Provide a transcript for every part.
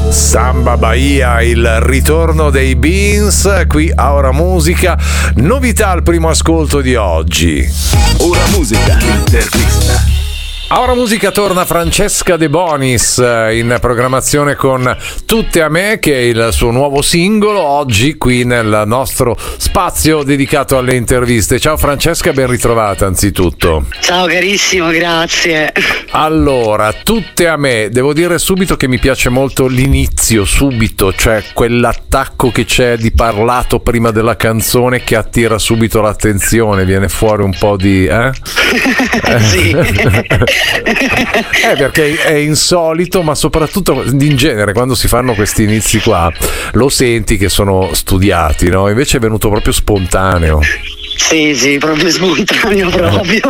Samba Bahia, il ritorno dei Beans, qui a Ora Musica. Novità al primo ascolto di oggi. Ora Musica, intervista. A Ora Musica torna Francesca De Bonis in programmazione con Tutte a me, che è il suo nuovo singolo, oggi qui nel nostro spazio dedicato alle interviste. Ciao Francesca, ben ritrovata anzitutto. Ciao carissimo, grazie. Allora, Tutte a me, devo dire subito che mi piace molto l'inizio, subito, cioè quell'attacco che c'è di parlato prima della canzone che attira subito l'attenzione, viene fuori un po' di... Sì. Perché è insolito, ma soprattutto in genere quando si fanno questi inizi qua lo senti che sono studiati, no? Invece è venuto proprio spontaneo. Sì, proprio spontaneo proprio.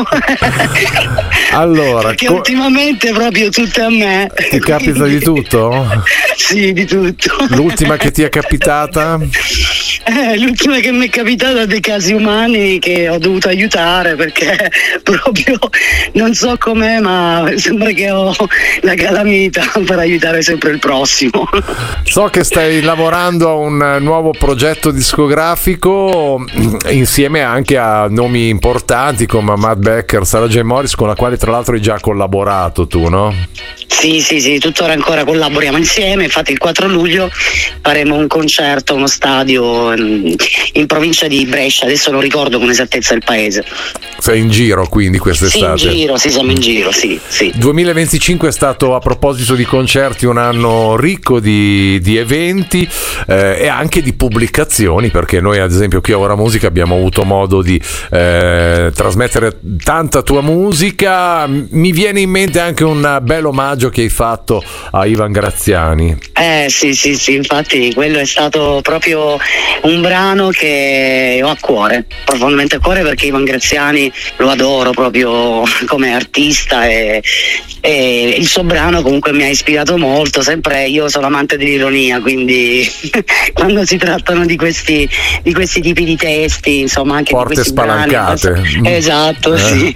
Allora, perché ultimamente proprio Tutte a me. Ti capita di tutto? Sì, di tutto. L'ultima che ti è capitata? L'ultima che mi è capitata dei casi umani che ho dovuto aiutare, perché proprio non so com'è, ma sembra che ho la calamita per aiutare sempre il prossimo. So che stai lavorando a un nuovo progetto discografico insieme anche a nomi importanti come Matt Becker, Sarah J. Morris, con la quale tra l'altro hai già collaborato tu, no? Sì, tuttora ancora collaboriamo insieme. Infatti il 4 luglio faremo un concerto a uno stadio in provincia di Brescia, adesso non ricordo con esattezza il paese. Sei in giro quindi quest'estate? Sì, in giro, sì, siamo in giro, sì. 2025 è stato, a proposito di concerti, un anno ricco di eventi e anche di pubblicazioni, perché noi ad esempio qui a Ora Musica abbiamo avuto modo di trasmettere tanta tua musica. Mi viene in mente anche un bel omaggio che hai fatto a Ivan Graziani. Sì, infatti quello è stato proprio un brano che ho a cuore, profondamente a cuore, perché Ivan Graziani lo adoro proprio come artista e il suo brano comunque mi ha ispirato molto. Sempre io sono amante dell'ironia, quindi quando si trattano di questi tipi di testi, insomma, anche porte di questi spalancate. Brani, esatto, sì.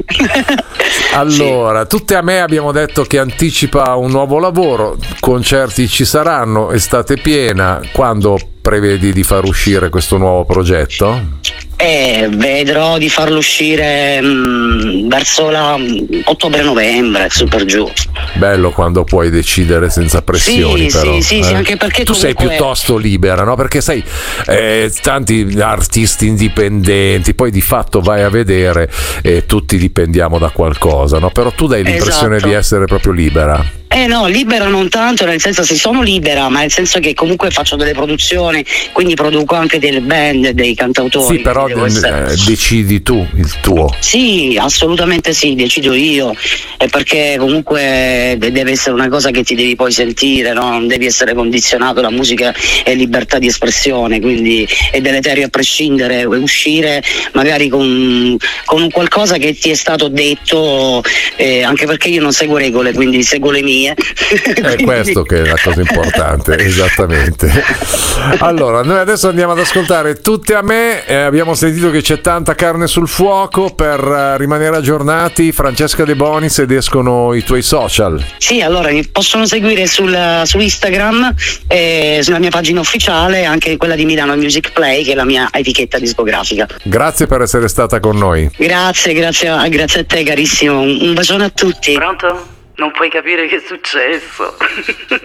Allora, Tutte a me abbiamo detto che anticipa un nuovo lavoro, concerti ci saranno, estate piena. Quando prevedi di far uscire questo nuovo progetto? Vedrò di farlo uscire verso ottobre-novembre, su per giù. Bello quando puoi decidere senza pressioni, però. Sì, anche perché tu sei piuttosto libera, no? Perché sai, tanti artisti indipendenti, poi di fatto vai a vedere e tutti dipendiamo da qualcosa, no? Però tu dai l'impressione di essere proprio libera. No, libera non tanto, nel senso, se sono libera, ma nel senso che comunque faccio delle produzioni, quindi produco anche delle band, dei cantautori. Sì, però decidi tu il tuo. Sì, assolutamente sì, decido io, perché comunque deve essere una cosa che ti devi poi sentire, no? Non devi essere condizionato, la musica è libertà di espressione, quindi è deleterio a prescindere, uscire magari con un qualcosa che ti è stato detto, anche perché io non seguo regole, quindi seguo le mie. È questo che è la cosa importante, esattamente. Allora, noi adesso andiamo ad ascoltare Tutte a me. Abbiamo sentito che c'è tanta carne sul fuoco. Per rimanere aggiornati, Francesca De Bonis, ed escono i tuoi social. Sì, allora mi possono seguire su Instagram, sulla mia pagina ufficiale, anche quella di Milano Music Play, che è la mia etichetta discografica. Grazie per essere stata con noi. Grazie a te carissimo, un bacione a tutti. Pronto? Non puoi capire che è successo.